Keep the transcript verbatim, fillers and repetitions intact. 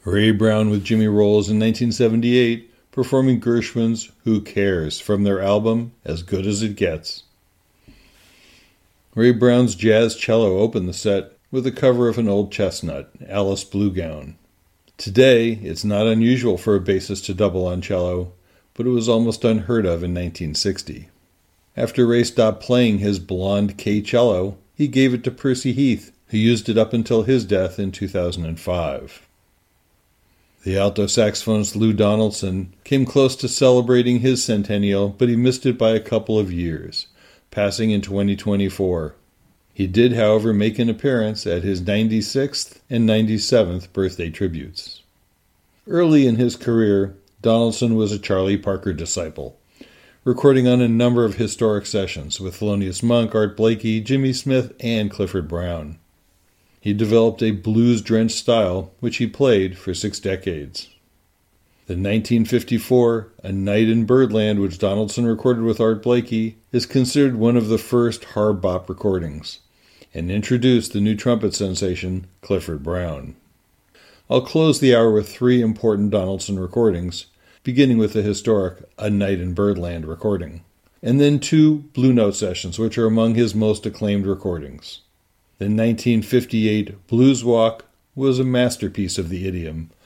Ray Brown with Jimmy Rolls in nineteen seventy-eight, performing Gershwin's Who Cares from their album As Good As It Gets. Ray Brown's jazz cello opened the set with a cover of an old chestnut, Alice Bluegown. Today, it's not unusual for a bassist to double on cello, but it was almost unheard of in nineteen sixty. After Ray stopped playing his blonde K cello, he gave it to Percy Heath, who used it up until his death in two thousand five. The alto saxophonist Lou Donaldson came close to celebrating his centennial, but he missed it by a couple of years, passing in twenty twenty-four. He did, however, make an appearance at his ninety-sixth and ninety-seventh birthday tributes. Early in his career, Donaldson was a Charlie Parker disciple, recording on a number of historic sessions with Thelonious Monk, Art Blakey, Jimmy Smith, and Clifford Brown. He developed a blues-drenched style, which he played for six decades. The nineteen fifty-four A Night in Birdland, which Donaldson recorded with Art Blakey, is considered one of the first hard bop recordings, and introduced the new trumpet sensation, Clifford Brown. I'll close the hour with three important Donaldson recordings, beginning with the historic A Night in Birdland recording, and then two Blue Note sessions, which are among his most acclaimed recordings. The nineteen fifty-eight Blues Walk was a masterpiece of the idiom,